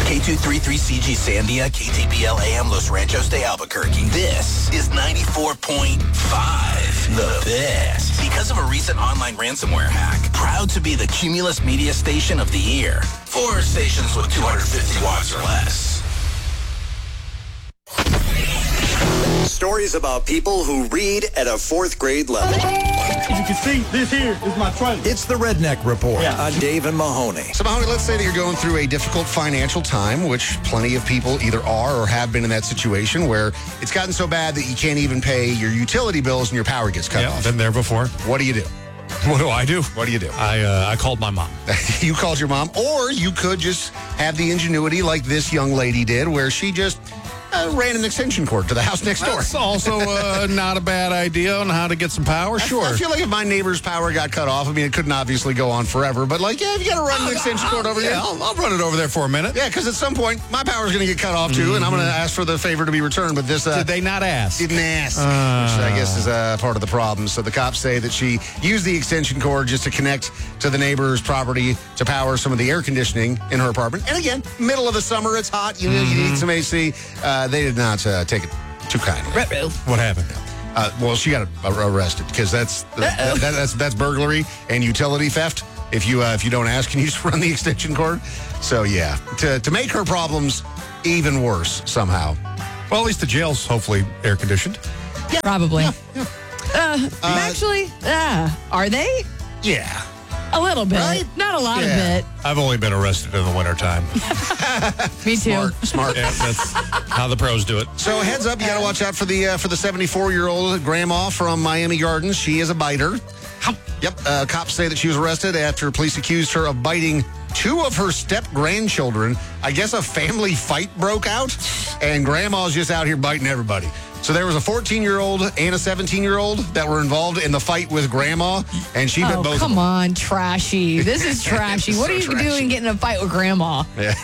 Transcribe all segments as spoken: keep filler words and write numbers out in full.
K two thirty-three C G Sandia, K T B L A M Los Ranchos de Albuquerque. This is ninety-four point five, the best. Because of a recent online ransomware hack, proud to be the Cumulus Media Station of the Year. Four stations with two hundred fifty watts or less. Stories about people who read at a fourth grade level. As you can see, this here is my trailer. It's the Redneck Report yeah. on Dave and Mahoney. So, Mahoney, let's say that you're going through a difficult financial time, which plenty of people either are or have been in that situation where it's gotten so bad that you can't even pay your utility bills and your power gets cut yeah, off. Been there before. What do you do? What do I do? What do you do? I uh, I called my mom. You called your mom, or you could just have the ingenuity like this young lady did, where she just uh, ran an extension cord to the house next door. That's also uh, not a bad idea on how to get some power. Sure. I, I feel like if my neighbor's power got cut off, I mean, it couldn't obviously go on forever, but like, yeah, if you got to run an extension cord over yeah, here. I'll, I'll run it over there for a minute. Yeah, because at some point, my power's going to get cut off too, mm-hmm. and I'm going to ask for the favor to be returned. But this uh, did they not ask? Didn't ask, uh, which I guess is uh, part of the problem. So the cops say that she used the extension cord just to connect to the neighbor's property to power some of the air conditioning in her apartment. And again, middle of the summer, it's hot. You know, mm-hmm. you need some A C. Uh, they did not uh, take it too kindly. What happened? Uh, well, she got arrested because that's that, that, that's that's burglary and utility theft. If you uh, if you don't ask, can you just run the extension cord? So yeah, to to make her problems even worse somehow. Well, at least the jail's hopefully air conditioned. Yeah, probably. Yeah, yeah. Uh, Uh, actually, uh, are they? Yeah. A little bit. Right? Not a lot Yeah. of it. I've only been arrested in the wintertime. Me too. Smart, smart. Yeah, that's how the pros do it. So heads up, you got to watch out for the uh, for the seventy-four-year-old grandma from Miami Gardens. She is a biter. Yep. Uh, cops say that she was arrested after police accused her of biting two of her step-grandchildren. I guess a family fight broke out, and grandma's just out here biting everybody. So there was a fourteen-year-old and a seventeen-year-old that were involved in the fight with grandma, and she bit Oh, both of come them. on, trashy. This is trashy. It's What so are you trashy. doing getting in a fight with grandma? Yeah.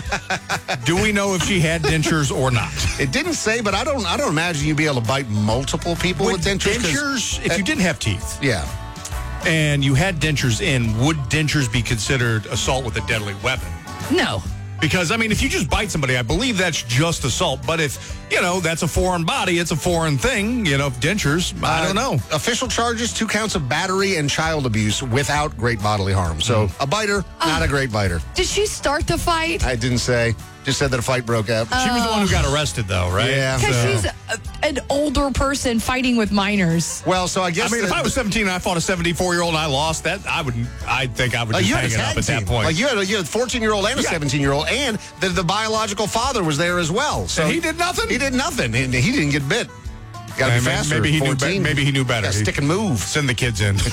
Do we know if she had dentures or not? It didn't say, but I don't I don't imagine you'd be able to bite multiple people with, Would dentures. 'cause- dentures, if you didn't have teeth Yeah. and you had dentures in, would dentures be considered assault with a deadly weapon? No. Because, I mean, if you just bite somebody, I believe that's just assault. But if, you know, that's a foreign body, it's a foreign thing, you know, dentures, I don't know. Uh, official charges, two counts of battery and child abuse without great bodily harm. So a biter, not a great biter. Did she start the fight? I didn't say. Just said that a fight broke out. She was the one who got arrested, though, right? Yeah. Because So- she's a, an older person fighting with minors. Well, so I I guess... mean, the- if I was seventeen and I fought a seventy-four-year-old and I lost, that I would, I think I would like just you had hang a it up tag at that team. point. Like you had a, you had a fourteen-year-old and a Yeah. seventeen-year-old, and the, the biological father was there as well. So And he did nothing? He did nothing. He, he didn't get bit. Got to be Maybe- faster. maybe he knew be- fourteen. maybe he knew better. Yeah, He- stick and move. Send the kids in.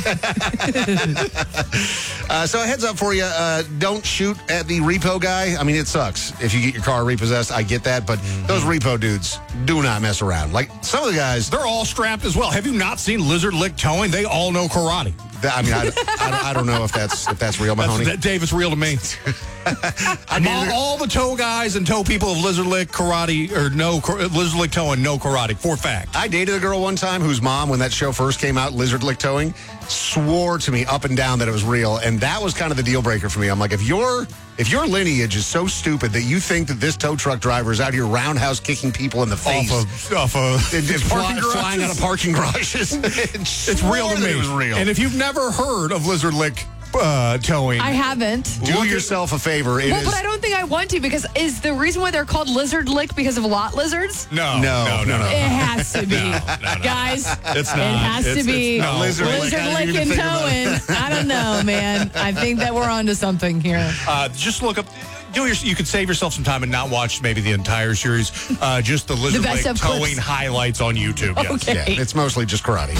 Uh, so a heads up for you, uh, don't shoot at the repo guy. I mean, it sucks if you get your car repossessed. I get that, but Mm-hmm. those repo dudes do not mess around. Like some of the guys, They're all strapped as well. Have you not seen Lizard Lick Towing? They all know karate. th- I mean, I, I, I don't know if that's if that's real, Mahoney. That's, that, Dave, it's real to me. I mean, all, all the tow guys and tow people of Lizard Lick Karate, or no, Car- Lizard Lick Towing, no karate, for fact. I dated a girl one time whose mom, when that show first came out, Lizard Lick Towing, swore to me up and down that it was real, and that was kind of the deal breaker for me. I'm like, if your if your lineage is so stupid that you think that this tow truck driver is out here roundhouse kicking people in the face, Off of, off of and just fly, parking garages. flying out of parking garages, It's real to me. It was real. And if you've never heard of Lizard Lick uh, Towing, I haven't. do yourself a favor. It Well, is- but I don't think I want to, because is the reason why they're called lizard lick because of lot lizards? no, No, no, no, no, no. no. It has to be. No, no, no. Guys, It's it not. has It's- to be it's- no. Lizard lick, lizard I didn't lick even and think about towing. I don't know, man. I think that we're onto something here. Uh, just look up. Do your, you could save yourself some time and not watch maybe the entire series. Uh, just the Lizard best Lick of Towing clips. highlights on YouTube. Yes. Okay. yeah, it's mostly just karate.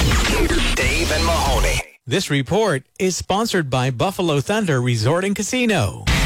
Dave and Mahoney. This report is sponsored by Buffalo Thunder Resort and Casino.